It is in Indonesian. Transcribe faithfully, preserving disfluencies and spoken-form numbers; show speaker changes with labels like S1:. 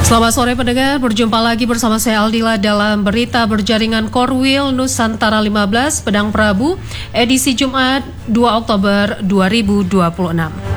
S1: Selamat sore pendengar, berjumpa lagi bersama saya Aldila dalam berita berjaringan Korwil Nusantara lima belas Pedang Prabu, edisi Jumat dua Oktober dua ribu dua puluh enam.